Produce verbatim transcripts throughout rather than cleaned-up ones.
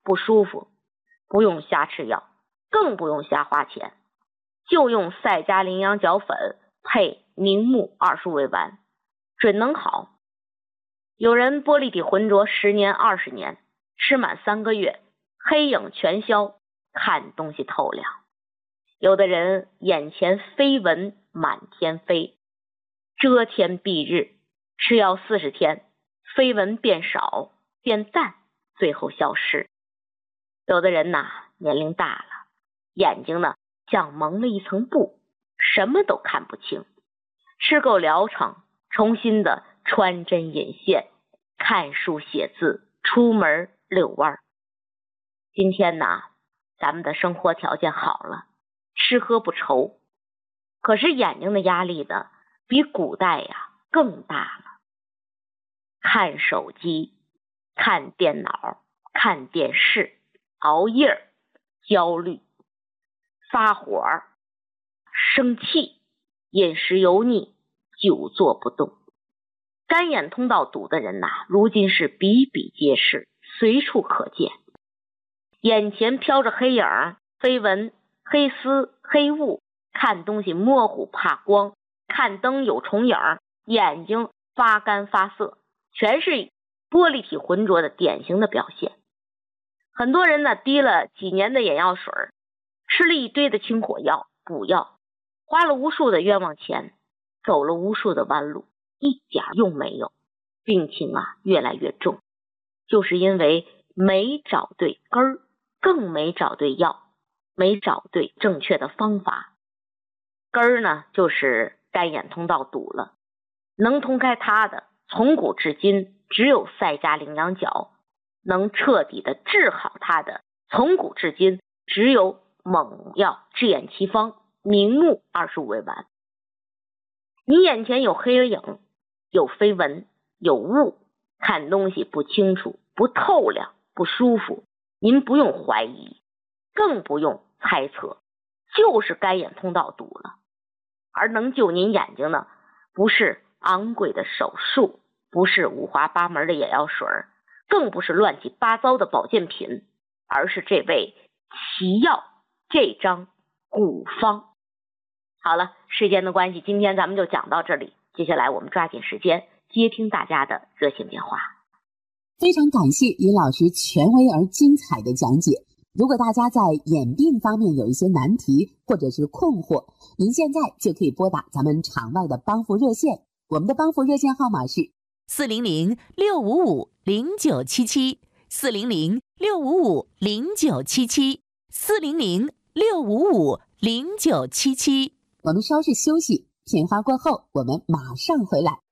不舒服，不用瞎吃药，更不用瞎花钱，就用赛加羚羊角粉配明目二十五味丸，准能好。有人玻璃体浑浊十年二十年，吃满三个月，黑影全消，看东西透亮。有的人眼前飞蚊满天飞，遮天蔽日，吃药四十天，飞蚊变少变淡，最后消失。有的人呐，年龄大了，眼睛呢像蒙了一层布，什么都看不清，吃够疗程，重新的穿针引线，看书写字，出门遛弯。今天呢，咱们的生活条件好了，吃喝不愁，可是眼睛的压力呢，比古代呀更大了。看手机，看电脑，看电视，熬夜，焦虑，发火，生气，饮食油腻，久坐不动。干眼通道堵的人呐、啊，如今是比比皆是，随处可见。眼前飘着黑影、飞蚊、黑丝、黑雾，看东西模糊怕光，看灯有重影，眼睛发干发涩，全是玻璃体浑浊的典型的表现。很多人呢，滴了几年的眼药水，吃了一堆的清火药、补药，花了无数的冤枉钱，走了无数的弯路，一点用没有，病情啊越来越重，就是因为没找对根儿，更没找对药，没找对正确的方法。根儿呢，就是干眼通道堵了，能通开它的，从古至今只有赛加羚羊角，能彻底的治好它的，从古至今只有猛药治眼奇方明目二十五味丸。你眼前有黑影，有飞蚊，有雾，看东西不清楚，不透亮，不舒服，您不用怀疑，更不用猜测，就是干眼通道堵了。而能救您眼睛呢，不是昂贵的手术，不是五花八门的眼药水，更不是乱七八糟的保健品，而是这味奇药，这张古方。好了，时间的关系，今天咱们就讲到这里，接下来我们抓紧时间接听大家的热线电话。 非常感谢尹老师权威而精彩的讲解。如果大家在眼病方面有一些难题或者是困惑，您现在就可以拨打咱们场外的帮扶热线，我们的帮扶热线号码是四零零六五五零九七七，四零零六五五零九七七，四零零六五五零九七七。 我们稍事休息，片花过后，我们马上回来。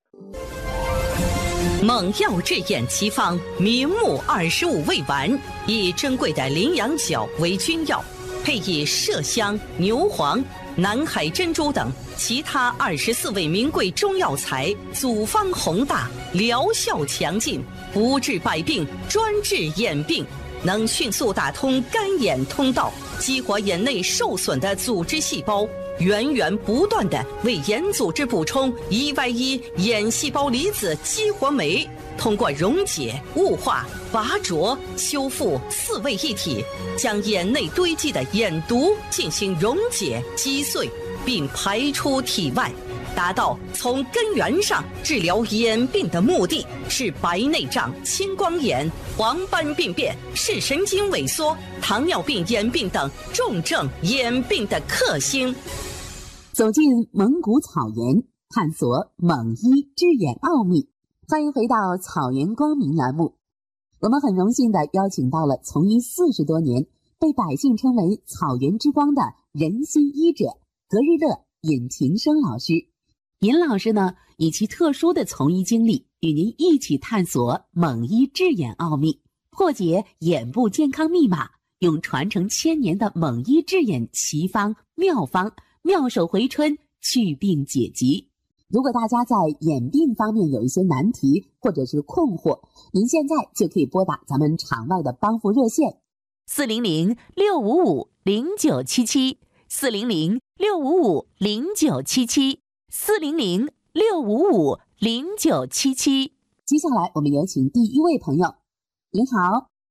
猛药治眼奇方明目二十五味丸，以珍贵的羚羊角为君药，配以麝香、牛黄、南海珍珠等其他二十四味名贵中药材，组方宏大，疗效强劲，不治百病，专治眼病，能迅速打通干眼通道，激活眼内受损的组织细胞，源源不断地为眼组织补充 E Y 一 眼细胞离子激活酶，通过溶解、雾化、拔灼、修复四位一体，将眼内堆积的眼毒进行溶解、击碎，并排出体外，达到从根源上治疗眼病的目的，是白内障、青光眼、黄斑病变、视神经萎缩、糖尿病眼病等重症眼病的克星。 走进蒙古草原，探索蒙医治眼奥秘。欢迎回到草原光明栏目。我们很荣幸地邀请到了从医四十多年，被百姓称为草原之光的人心医者格日乐尹廷生老师。尹老师呢，以其特殊的从医经历，与您一起探索蒙医治眼奥秘，破解眼部健康密码，用传承千年的蒙医治眼奇方妙方，妙手回春，祛病解疾。如果大家在眼病方面有一些难题或者是困惑，您现在就可以拨打咱们场外的帮扶热线四零零六五五零九七七，四零零六五五零九七七，四零零六五五零九七七。 接下来我们有请第一位朋友。您好。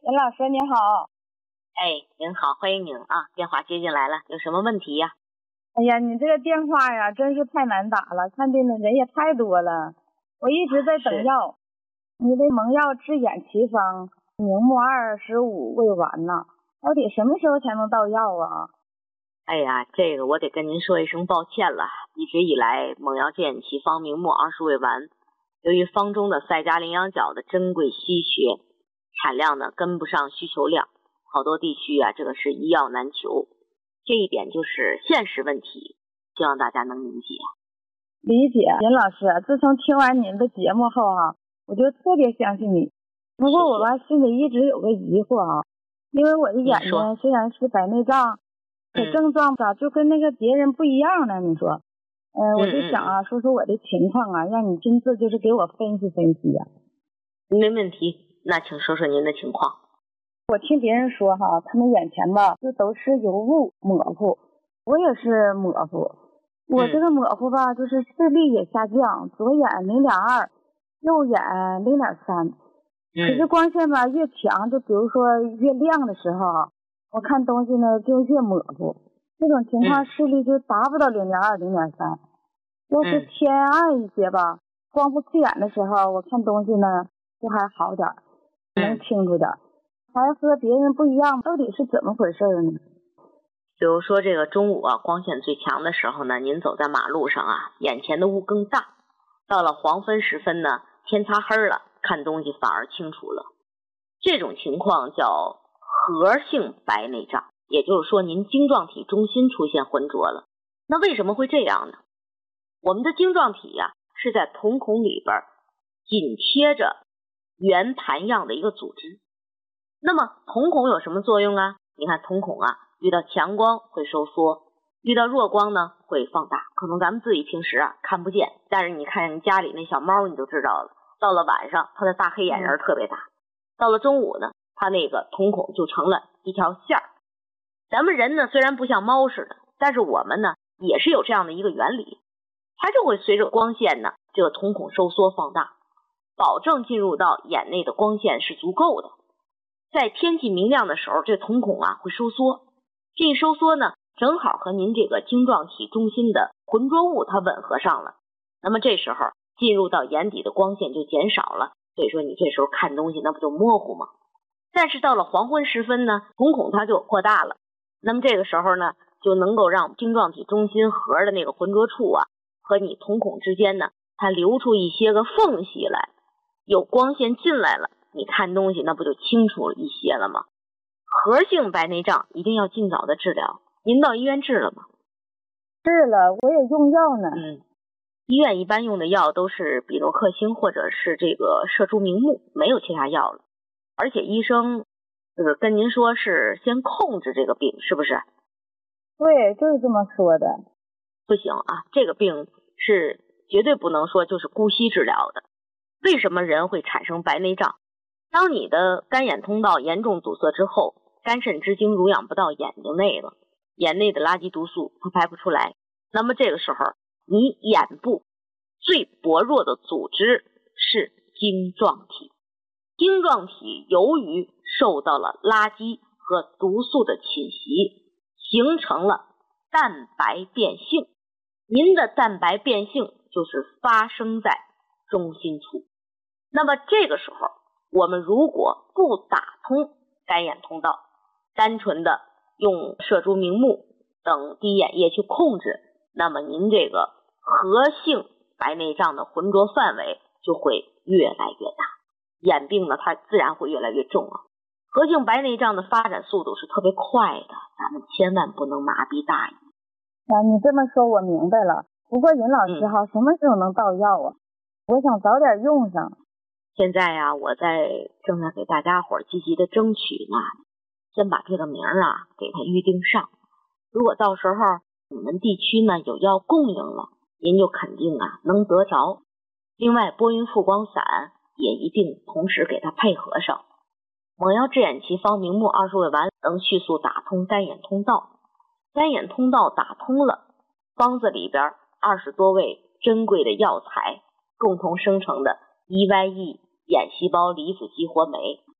严老师您好。 哎，您好，欢迎您啊，电话接进来了，有什么问题呀？ 哎呀，你这个电话呀，真是太难打了，看病的人也太多了，我一直在等药。你的蒙药治眼奇方明目二十五未完呢，到底什么时候才能到药啊？ 哎呀，这个我得跟您说一声抱歉了，一直以来蒙药治眼奇方明目二十未完，由于方中的赛迦羚羊角的珍贵稀缺，产量呢跟不上需求量，好多地区啊这个是一药难求，这一点就是现实问题，希望大家能理解。 理解，严老师，自从听完您的节目后啊，我就特别相信你。不过我吧心里一直有个疑惑啊，因为我的眼睛虽然是白内障，可症状吧就跟那个别人不一样呢。你说，呃，我就想啊，说说我的情况啊，让你亲自就是给我分析分析呀。 没问题，那请说说您的情况。 我听别人说哈，他们眼前吧就都是有雾模糊，我也是模糊。我这个模糊吧，就是视力也下降，左眼零点二，右眼零点三。可是光线吧越强，就比如说越亮的时候，我看东西呢就越模糊。这种情况视力就达不到零点二、零点三。要是天暗一些吧，光不刺眼的时候，我看东西呢就还好点，能清楚点。还和别人不一样，到底是怎么回事呢？ 比如说这个中午啊，光线最强的时候呢，您走在马路上啊，眼前的雾更大。到了黄昏时分呢，天擦黑了，看东西反而清楚了。这种情况叫核性白内障，也就是说您晶状体中心出现浑浊了。那为什么会这样呢？我们的晶状体呀、啊，是在瞳孔里边紧贴着圆盘样的一个组织。那么瞳孔有什么作用啊？你看瞳孔啊，遇到强光会收缩，遇到弱光呢会放大。可能咱们自己平时啊看不见，但是你看家里那小猫你就知道了，到了晚上它的大黑眼仁特别大，到了中午呢它那个瞳孔就成了一条线儿。咱们人呢虽然不像猫似的，但是我们呢也是有这样的一个原理，它就会随着光线呢这个瞳孔收缩放大，保证进入到眼内的光线是足够的。在天气明亮的时候，这瞳孔啊会收缩，这一收缩呢正好和您这个晶状体中心的浑浊物它吻合上了，那么这时候进入到眼底的光线就减少了，所以说你这时候看东西那不就模糊吗？但是到了黄昏时分呢，瞳孔它就扩大了，那么这个时候呢就能够让晶状体中心核的那个浑浊处啊和你瞳孔之间呢它留出一些个缝隙来，有光线进来了，你看东西那不就清楚了一些了吗？核性白内障一定要尽早的治疗。您到医院治了吗？ 治了，我也用药呢。 嗯，医院一般用的药都是比诺克星或者是这个射出明目，没有其他药了。而且医生这个跟您说是先控制这个病，是不是？ 对，就是这么说的。 不行啊，这个病是绝对不能说就是姑息治疗的。为什么人会产生白内障？当你的干眼通道严重堵塞之后，肝肾之精濡养不到眼睛内了，眼内的垃圾毒素它排不出来，那么这个时候你眼部最薄弱的组织是晶状体。晶状体由于受到了垃圾和毒素的侵袭，形成了蛋白变性。您的蛋白变性就是发生在中心处。那么这个时候我们如果不打通干眼通道，单纯的用射出明目等滴眼液去控制，那么您这个核性白内障的浑浊范围就会越来越大，眼病呢它自然会越来越重啊。核性白内障的发展速度是特别快的，咱们千万不能麻痹大意。 啊，你这么说我明白了。不过尹老师哈、嗯，什么时候能到药啊？我想早点用上。 现在呀、啊，我在正在给大家伙积极的争取呢，先把这个名啊给它预定上。如果到时候你们地区呢有药供应了，您就肯定啊能得着。另外拨云复光散也一定同时给它配合上。蒙药治眼奇方明目二十味丸能迅速打通干眼通道，干眼通道打通了，方子里边二十多味珍贵的药材共同生成的 E Y E 眼细胞离子激活酶，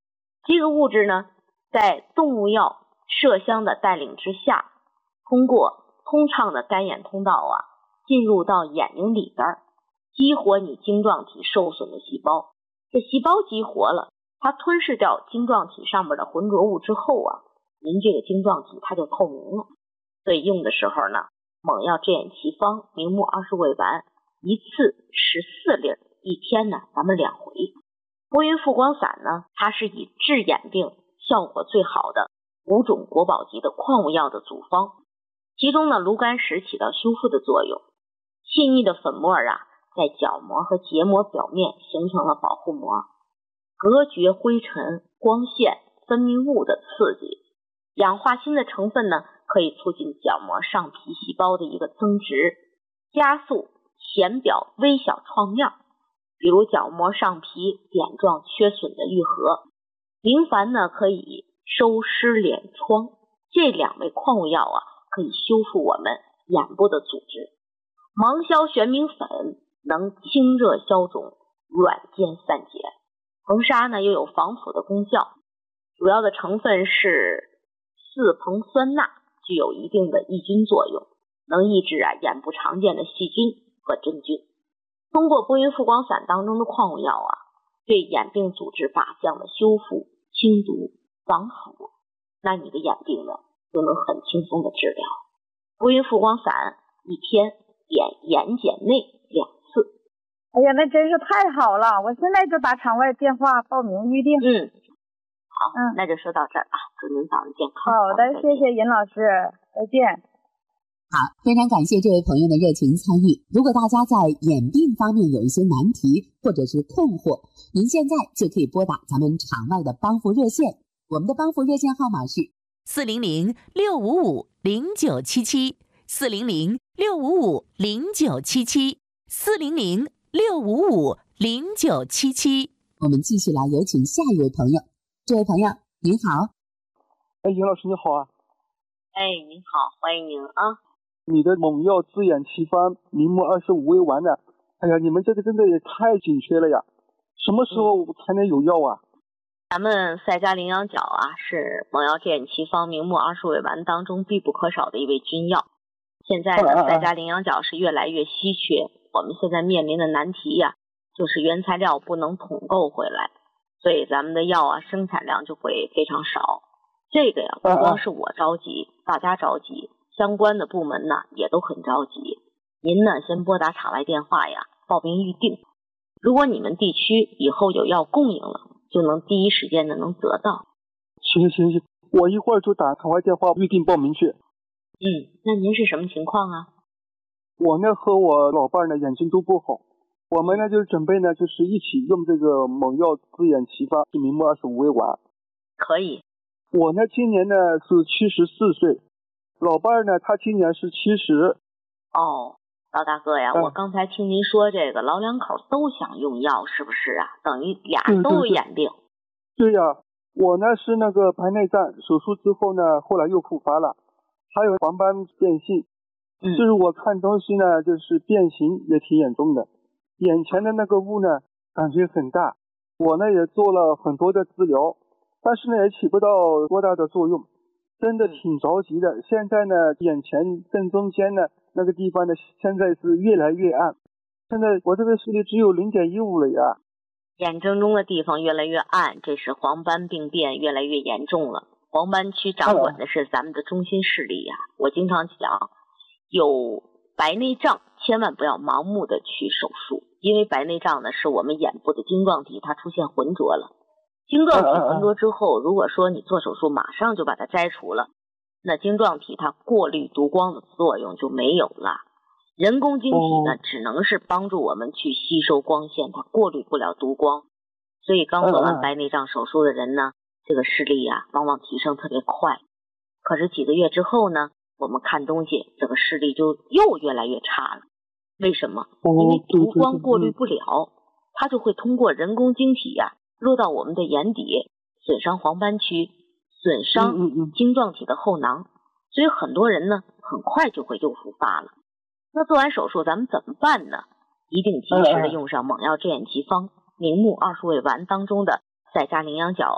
这个物质呢，在动物药麝香的带领之下，通过通畅的肝眼通道啊，进入到眼睛里边，激活你晶状体受损的细胞。这细胞激活了，它吞噬掉晶状体上面的浑浊物之后啊，您这个晶状体它就透明了。所以用的时候呢，猛药制眼奇方明目二十味丸，一次十四粒，一天呢咱们两回。拨云复光散呢，它是以治眼病效果最好的五种国宝级的矿物药的组方，其中呢炉甘石起到修复的作用，细腻的粉末啊，在角膜和结膜表面形成了保护膜，隔绝灰尘、光线、分泌物的刺激。氧化锌的成分呢，可以促进角膜上皮细胞的一个增殖，加速浅表微小创面，比如角膜上皮点状缺损的愈合。明矾呢，可以收湿敛疮。这两味矿物药啊，可以修复我们眼部的组织。芒硝玄明粉能清热消肿、软坚散结。硼砂呢，又有防腐的功效，主要的成分是四硼酸钠，具有一定的抑菌作用，能抑制啊眼部常见的细菌和真菌。通过拨云复光散当中的矿物药啊，对眼病组织靶向的修复、清毒、防腐，那你的眼病呢就能很轻松的治疗。拨云复光散一天点眼睑内两次。 哎呀，那真是太好了！我现在就打场外电话报名预定。 嗯，好， 嗯， 那就说到这儿啊，祝您早日健康。 好的，谢谢尹老师，再见。 好，非常感谢这位朋友的热情参与。如果大家在眼病方面有一些难题或者是困惑，您现在就可以拨打咱们场外的帮扶热线，我们的帮扶热线号码是四零零六五五零九七七，四零零六五五零九七七，四零零六五五零九七七。 我们继续来有请下一位朋友。这位朋友您好。 哎，尹老师你好啊。 哎，您好，欢迎您啊。 你的猛药治眼奇方明目二十五味丸呢？哎呀，你们这个真的也太紧缺了呀！什么时候才能有药啊？ 咱们赛迦羚羊角啊，是猛药治眼奇方明目二十味丸当中必不可少的一味君药。现在呢，赛迦羚羊角是越来越稀缺，我们现在面临的难题呀、啊，就是原材料不能统购回来，所以咱们的药啊生产量就会非常少。这个呀，不光是我着急，大家着急。相关的部门呢也都很着急，您呢先拨打场外电话呀，报名预定。如果你们地区以后有药供应了，就能第一时间的能得到。 行行行，我一会儿就打场外电话预定报名去。 嗯，那您是什么情况啊？ 我呢和我老伴呢眼睛都不好，我们呢就是准备呢就是一起用这个猛药治眼奇方明目二十五味丸。 可以。 我呢今年呢是七十四岁。老伴儿呢，他今年是七十。 哦，老大哥呀，嗯、我刚才听您说这个老两口都想用药，是不是啊？等于俩都有眼病。 对呀、啊，我呢是那个白内障手术之后呢，后来又复发了，还有黄斑变性。嗯，就是我看东西呢，就是变形也挺严重的，眼前的那个雾呢，感觉很大。我呢也做了很多的治疗，但是呢也起不到多大的作用。真的挺着急的，现在呢，眼前正中间呢那个地方呢，现在是越来越暗，现在我这个视力只有 零点一五 了呀。 眼正中的地方越来越暗，这是黄斑病变越来越严重了。黄斑区掌管的是咱们的中心视力呀。我经常讲，有白内障千万不要盲目的去手术，因为白内障呢是我们眼部的晶状体它出现浑浊了。晶状体浑浊之后，如果说你做手术马上就把它摘除了，那晶状体它过滤读光的作用就没有了。人工晶体呢，只能是帮助我们去吸收光线，它过滤不了读光。所以刚做完白内障手术的人呢，这个视力啊，往往提升特别快。可是几个月之后呢，我们看东西这个视力就又越来越差了。为什么？因为读光过滤不了，它就会通过人工晶体呀、啊。落到我们的眼底，损伤黄斑区，损伤晶状体的后囊，所以很多人呢很快就会又复发了。那做完手术咱们怎么办呢？一定及时的用上猛药治眼奇方明目二十味丸当中的赛迦羚羊角啊，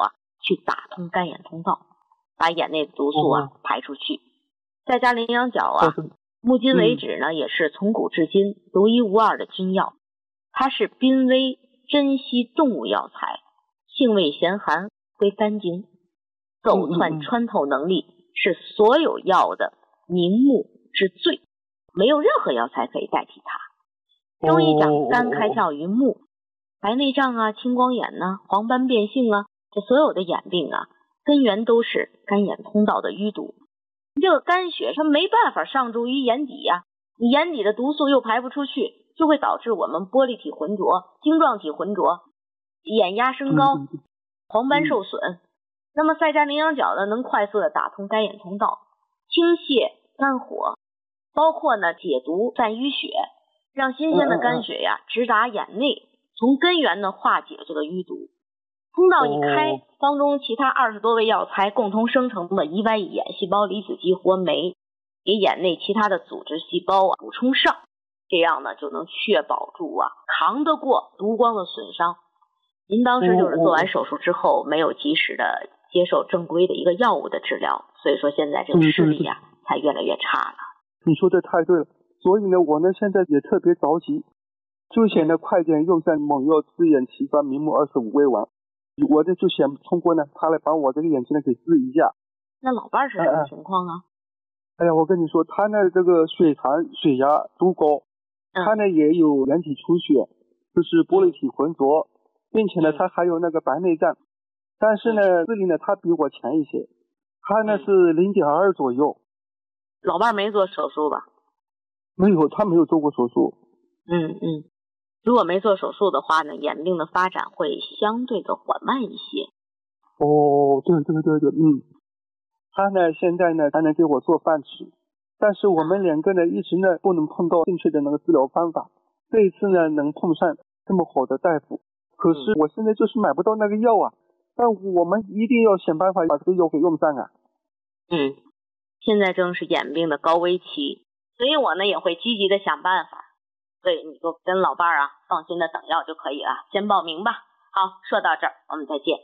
去打通干眼通道，把眼内的毒素啊、哦、排出去。赛迦羚羊角啊，目今为止呢、嗯、也是从古至今独一无二的君药。它是濒危珍稀动物药材，性味咸寒，归肝经，走窜穿透能力是所有药的明目之最，没有任何药材可以代替它。中医讲肝开窍于目，白内障啊、青光眼呐、啊、黄斑变性啊，这所有的眼病啊，根源都是肝眼通道的淤堵。这个肝血它没办法上注于眼底呀、啊，你眼底的毒素又排不出去，就会导致我们玻璃体浑浊、晶状体浑浊，眼压升高，黄斑受损。嗯、那么赛迦羚羊角呢，能快速的打通肝眼通道，清泻肝火，包括呢解毒散淤血，让新鲜的肝血呀直达眼内，从根源呢化解这个淤堵。通道一开，当中其他二十多味药材共同生成的乙烷乙眼细胞离子激活酶，给眼内其他的组织细胞啊补充上，这样呢就能确保住啊扛得过毒光的损伤。您当时就是做完手术之后，没有及时的接受正规的一个药物的治疗，所以说现在这个视力啊、嗯、才越来越差了。 你说的太对了，所以呢，我呢现在也特别着急，就想呢快点用上猛药治眼齐方明目二十五味丸。我这就想通过呢，他来帮我这个眼睛呢给治一下。 那老伴儿是什么情况啊？ 哎呀，我跟你说，他呢这个血糖、血压都高，嗯、他呢也有眼体出血，就是玻璃体浑浊，并且呢他还有那个白内障，但是呢视力呢他比我强一些，他呢是零点二左右。 老伴儿没做手术吧？ 没有，他没有做过手术。 嗯嗯。如果没做手术的话呢，眼病的发展会相对的缓慢一些。 哦，对对对对，嗯，他呢现在呢还能给我做饭吃，但是我们两个呢一直呢不能碰到正确的那个治疗方法。这一次呢能碰上这么好的大夫，可是我现在就是买不到那个药啊，但我们一定要想办法把这个药给用上啊。 嗯，现在正是眼病的高危期，所以我呢也会积极的想办法。对，你就跟老伴儿啊放心的等药就可以了，先报名吧。好，说到这儿，我们再见。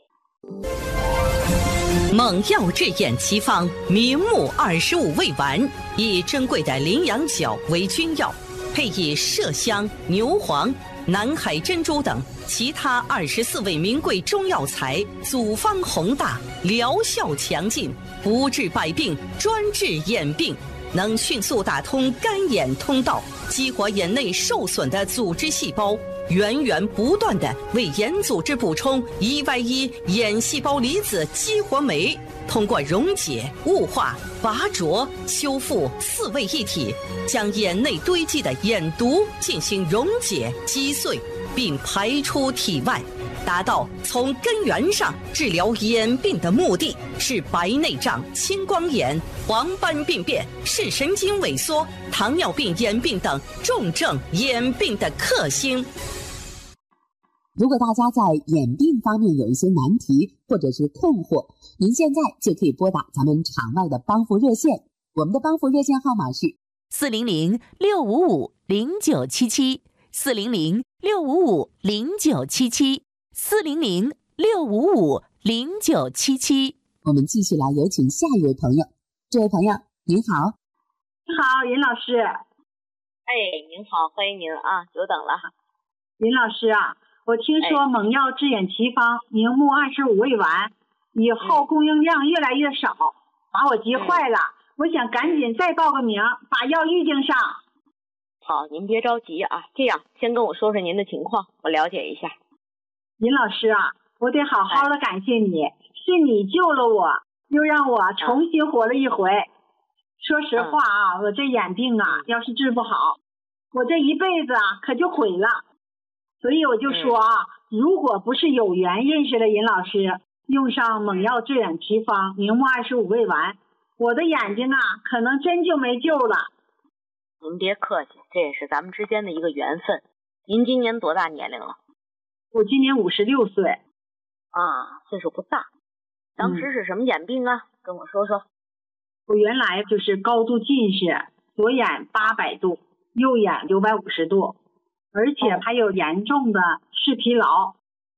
猛药治眼齐方明目二十五味丸，以珍贵的羚羊角为君药，配以麝香、牛黄、南海珍珠等其他二十四味名贵中药材，组方宏大，疗效强劲，不治百病，专治眼病。能迅速打通干眼通道，激活眼内受损的组织细胞，源源不断地为眼组织补充乙烷一眼细胞离子激活酶，通过溶解、雾化、拔灼、修复四位一体，将眼内堆积的眼毒进行溶解、击碎，并排出体外，达到从根源上治疗眼病的目的，是白内障、青光眼、黄斑病变、视神经萎缩、糖尿病眼病等重症眼病的克星。 如果大家在眼病方面有一些难题或者是困惑，您现在就可以拨打咱们场外的帮扶热线，我们的帮扶热线号码是四零零六五五零九七七，四零零六五五零九七七，四零零六五五零九七七。 我们继续来有请下一位朋友。这位朋友您好。 你好，尹老师。 哎，您好，欢迎您啊，久等了。 尹老师啊，我听说猛药治眼齐方明目二十五味丸以后供应量越来越少，把我急坏了。我想赶紧再报个名，把药预定上。 好，您别着急啊，这样先跟我说说您的情况，我了解一下。 尹老师啊，我得好好的感谢你，是你救了我，又让我重新活了一回。说实话啊，我这眼病啊，要是治不好，我这一辈子啊可就毁了。所以我就说啊，如果不是有缘认识了尹老师，用上猛药治眼齐方明目二十五味丸，我的眼睛啊可能真就没救了。 您别客气，这也是咱们之间的一个缘分。您今年多大年龄了？ 我今年五十六岁。 啊，岁数不大。当时是什么眼病啊？嗯、跟我说说。 我原来就是高度近视，左眼八百度，右眼六百五十度，而且还有严重的视疲劳。通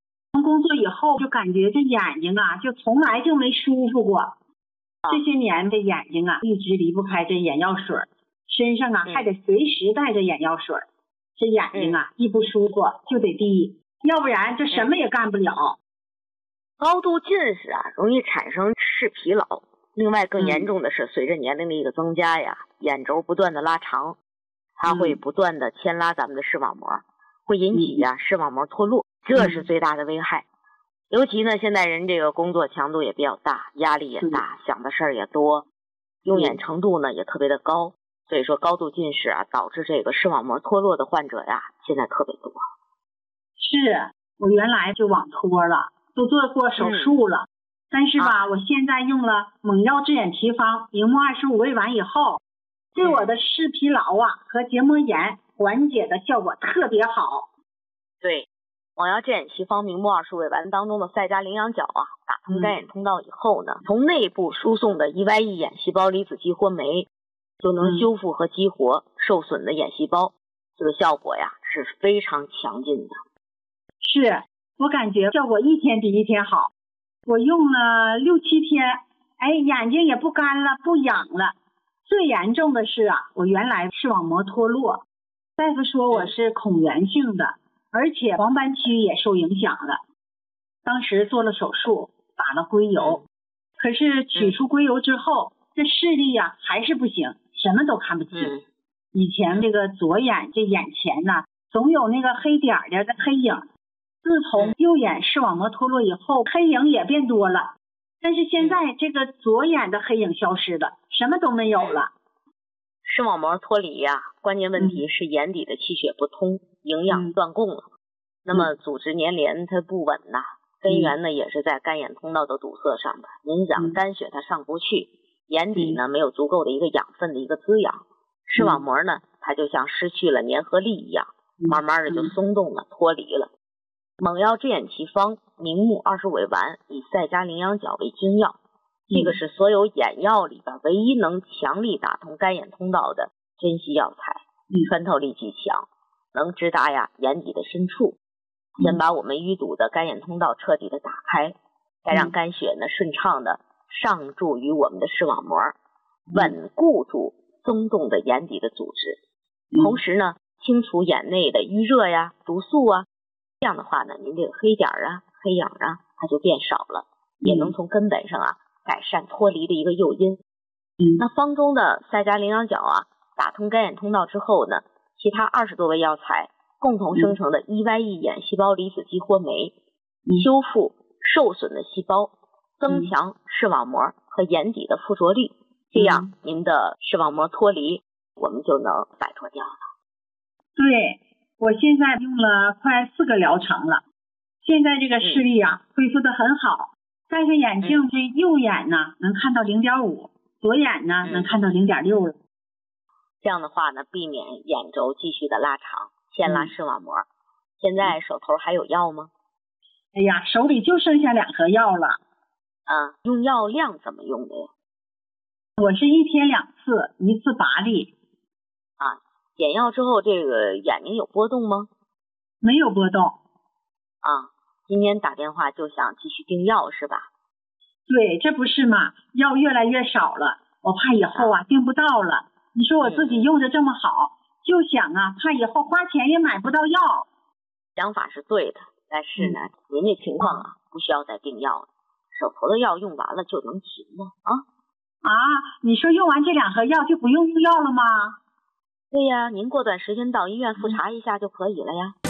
完工作以后，就感觉这眼睛啊，就从来就没舒服过。这些年这眼睛啊，一直离不开这眼药水，身上啊还得随时带着眼药水。这眼睛啊，一不舒服就得滴，要不然就什么也干不了。 高度近视啊，容易产生视疲劳。另外更严重的是，随着年龄的一个增加呀，眼轴不断的拉长，它会不断的牵拉咱们的视网膜，会引起呀视网膜脱落，这是最大的危害。尤其呢，现在人这个工作强度也比较大，压力也大，想的事儿也多，用眼程度呢也特别的高，所以说高度近视啊，导致这个视网膜脱落的患者呀，现在特别多。 是我原来就网脱了，都做过手术了。嗯但是吧、啊，我现在用了猛药治眼奇方明目二十五味丸以后，对我的视疲劳啊和结膜炎缓解的效果特别好。 对，猛药治眼奇方明目二十五味丸当中的赛迦羚羊角啊，打通干眼通道以后呢，嗯、从内部输送的 E Y E 眼细胞离子激活酶就能修复和激活受损的眼细胞，嗯、这个效果呀是非常强劲的。 是我感觉效果一天比一天好。我用了六七天，哎，眼睛也不干了，不痒了。最严重的是啊，我原来视网膜脱落，大夫说我是孔源性的，而且黄斑区也受影响了。当时做了手术，打了硅油，可是取出硅油之后，这视力呀、啊、还是不行，什么都看不清。嗯、以前这个左眼这眼前呢，总有那个黑点的的黑影。自从右眼视网膜脱落以后，黑影也变多了，但是现在这个左眼的黑影消失了，什么都没有了。 视网膜脱离呀、啊，关键问题是眼底的气血不通，营养断供了。嗯、那么组织粘连它不稳呐、啊，根源呢也是在干眼通道的堵塞上的，影响肝血它上不去，眼底呢没有足够的一个养分的一个滋养，视网膜呢它就像失去了粘合力一样，慢慢的就松动了，脱离了。猛药治眼奇方明目二十五味丸以赛迦羚羊角为君药，这个是所有眼药里边唯一能强力打通干眼通道的珍稀药材，穿透力极强，能直达呀眼底的深处，先把我们淤堵的干眼通道彻底的打开，再让肝血呢顺畅的上注于我们的视网膜，稳固住松动的眼底的组织，同时呢清除眼内的淤热呀、毒素啊。这样的话呢，您这个黑点啊、黑影啊，它就变少了，也能从根本上啊改善脱离的一个诱因。嗯，那方中的赛迦羚羊角啊，打通干眼通道之后呢，其他二十多味药材共同生成的 E Y E 眼细胞离子激活酶，修复受损的细胞，增强视网膜和眼底的附着力，这样您的视网膜脱离我们就能摆脱掉了。 对。我现在用了快四个疗程了，现在这个视力啊、嗯、恢复得很好，戴上眼镜这右眼呢、嗯、能看到 零点五， 左眼呢、嗯、能看到 零点六 了。 这样的话呢，避免眼轴继续的拉长，牵拉视网膜。嗯、现在手头还有药吗？ 哎呀，手里就剩下两盒药了。 啊，用药量怎么用的呀？ 我是一天两次，一次八粒。 啊。减药之后，这个眼睛有波动吗？ 没有波动。 啊，今天打电话就想继续订药是吧？ 对，这不是嘛，药越来越少了，我怕以后啊订不到了。你说我自己用着这么好，嗯、就想啊，怕以后花钱也买不到药。 想法是对的，但是呢，嗯、您这情况啊，不需要再订药了，手头的药用完了就能停了啊。 啊，你说用完这两盒药就不用用药了吗？ 对呀，您过段时间到医院复查一下就可以了呀。